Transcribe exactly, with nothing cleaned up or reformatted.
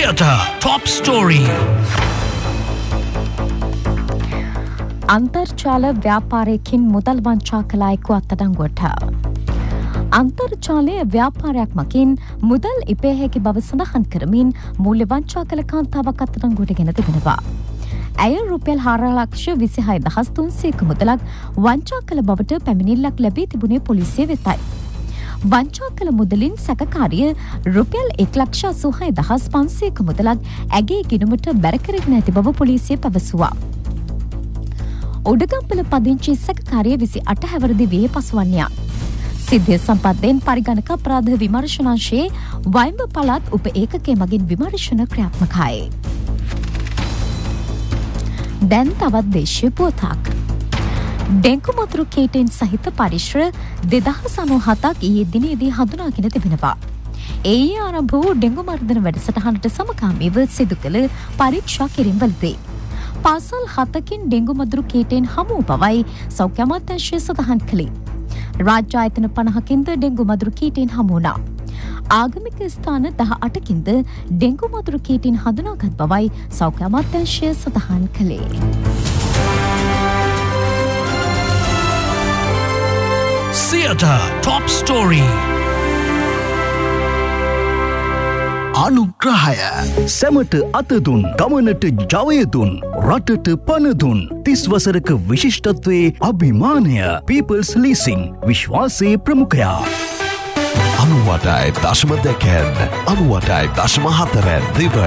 Theatre Top Story. අන්තර්ජාල ව්‍යාපාරයකින් මුදල් වංචා කළ අයෙකු අත්අඩංගුවට. අන්තර්ජාලය ව්‍යාපාරයක් මගින් මුදල් ඉපිය හැකි බව සඳහන් කරමින් මූල්‍ය වංචා කළ කාන්තාවක් අත්අඩංගුවට ගෙන තිබෙනවා. ඇය රුපියල් හාර ලක්ෂ විසිහය දහස් තුන්සියයක මුදලක් වංචා කළ බවට පැමිණිල්ලක් ලැබී තිබුණේ පොලිසිය වෙතයි. වංචා කළ මුදලින් සැකකාරිය රුපියල් එක් ලක්ෂ අසූහය දහස් පන්සියයක මුදලක් ඇගේ ගිණුමට බැර කරගෙන ඇති බව පොලිසිය පැවසුවා. උඩගම්පල පදිංචි සැකකාරිය විසි අට හැවිරිදි වියේ පසුවන්යා. සිද්ධිය සම්බන්ධයෙන් පරිගණක අපරාධ විමර්ශනාංශයේ වයිඹ පළාත් උප ඒකකයේ මගින් විමර්ශන ක්‍රියාත්මකයි. දැන් තවත් දේශීය පුවතක්. ඩෙංගු මතුරු කීටෙන් සහිත පරිශ්‍ර දෙදහස් අනූහතක් ඊයේ දිනේදී හඳුනාගෙන තිබෙනවා. ඒ ආරම්භ වූ ඩෙංගු මර්ධන වැඩසටහනට සමගාමීව සිදු කළ පරීක්ෂා කිරීම්වලදී පාසල් හතකින් ඩෙංගු මදුරු කීටෙන් හමු බවයි සෞඛ්‍ය අමාත්‍යාංශය සඳහන් කළේ. රාජ්‍ය ආයතන පනහකින්ද ඩෙංගු මදුරු කීටෙන් හමු වුණා. ආගමික ස්ථාන දහ අටකින්ද ඩෙංගු මදුරු කීටෙන් හඳුනාගත් බවයි සෞඛ්‍ය අමාත්‍යාංශය සඳහන් කළේ. Theatre Top Story. අනුග්‍රහය සැමට අතදුන් ගමනට ජවයදුන් රටට පණදුන් තිස් වසරක විශිෂ්ටත්වයේ අභිමානය People's Leasing විශ්වාසයේ ප්‍රමුඛයා අනුවටයි දශම දෙකෙන් අනුවටයි දශම හතරෙන් දිවයින